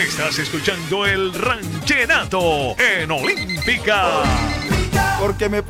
Estás escuchando el Ranchenato en Olímpica. Porque me